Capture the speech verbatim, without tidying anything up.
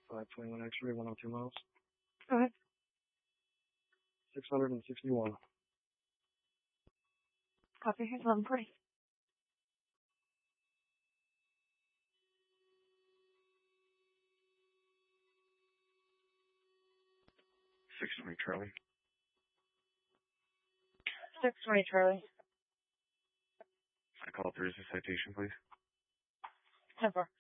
five twenty-one X-ray, one oh two miles. Go ahead. six hundred sixty-one. Copy. Here's eleven forty. six twenty Charlie. six twenty Charlie. I call through as a citation, please. ten four.